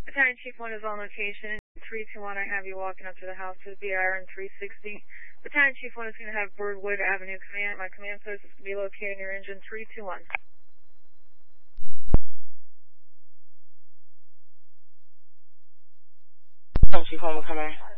Battalion Chief 1 is on location. 321, I have you walking up to the house with BIR 360. Battalion Chief 1 is going to have Birdwood Avenue command. My command post is going to be located near engine 321. Battalion Chief 1 will come in.